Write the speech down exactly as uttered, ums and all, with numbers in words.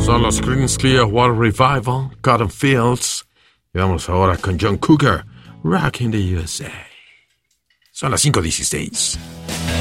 Son los Creedence Clearwater Revival, Cotton Fields. Y vamos ahora con John Cougar, Rock in the U S A. Son las cinco dieciséis.